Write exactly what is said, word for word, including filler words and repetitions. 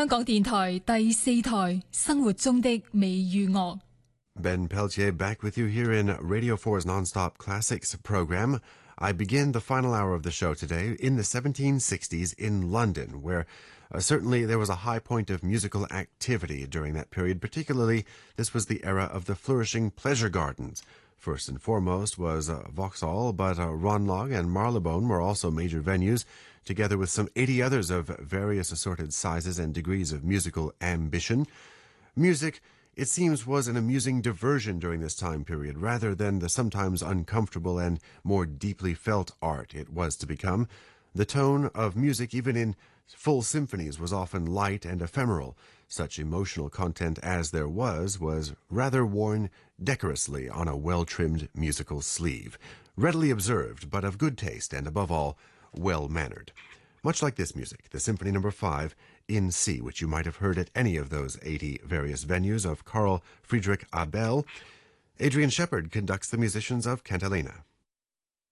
香港電台第四台生活中的美與樂。 Ben Peltier back with you here in Radio four's Nonstop Classics program. I begin the final hour of the show today in the seventeen sixties in London, where uh, certainly there was a high point of musical activity during that period. Particularly, this was the era of the flourishing pleasure gardens. First and foremost was uh, Vauxhall, but uh, Ranelagh and Marylebone were also major venues, together with some eighty others of various assorted sizes and degrees of musical ambition. Music, it seems, was an amusing diversion during this time period, rather than the sometimes uncomfortable and more deeply felt art it was to become. The tone of music, even in full symphonies, was often light and ephemeral. Such emotional content as there was, was rather worn decorously on a well-trimmed musical sleeve. Readily observed, but of good taste, and above all, well-mannered. Much like this music, the Symphony Number five in C, which you might have heard at any of those eighty various venues of Carl Friedrich Abel. Adrian Shepard conducts the musicians of Cantilena.